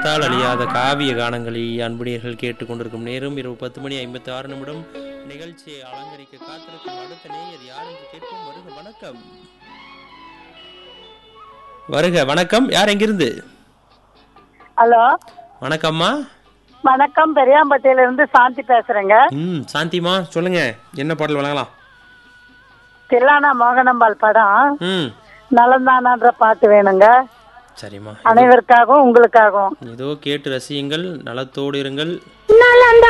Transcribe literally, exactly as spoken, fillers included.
காலத்தால் அழியாத காவிய கானங்களை அன்புடையர்கள் கேட்டுக்கொண்டிருக்கும் நேரம் இரவு பத்து மணி ஐம்பத்தி ஆறு நிமிடம். நிகழ்ச்சியை அலங்கரிக்க காத்திருக்கும் அடுத்த நேயர் யார் என்று கேட்போம். வருக வணக்கம். வருக வணக்கம். யார் எங்கிருந்து? ஹலோ வணக்கம்மா. வணக்கம், பெரியாம்பட்டியில இருந்து சாந்தி பேசுறேங்க. ம் சாந்திமா சொல்லுங்க, என்ன பாடல் வழங்கலாம்? தில்லானா மோகனம்பாள் படம் ம் நலந்தானான்ற பாட்டு வேணுங்க. சரிம்மா, அனைவருக்காகவும் உங்களுக்காகவும். ஏதோ கேட்டு ரசியுங்கள், நலத்தோடு இருங்கள்.